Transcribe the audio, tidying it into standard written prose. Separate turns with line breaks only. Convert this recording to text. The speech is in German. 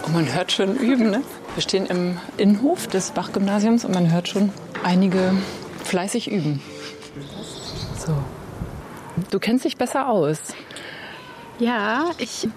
Oh, man hört schon üben, ne? Wir stehen im Innenhof des Bach-Gymnasiums und man hört schon einige fleißig üben. So. Du kennst dich besser aus.
Ja, ich